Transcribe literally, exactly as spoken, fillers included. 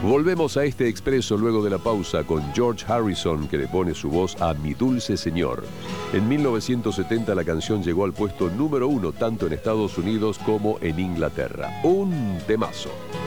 Volvemos a este expreso luego de la pausa con George Harrison, que le pone su voz a Mi Dulce Señor. En mil novecientos setenta la canción llegó al puesto número uno tanto en Estados Unidos como en Inglaterra. Un temazo.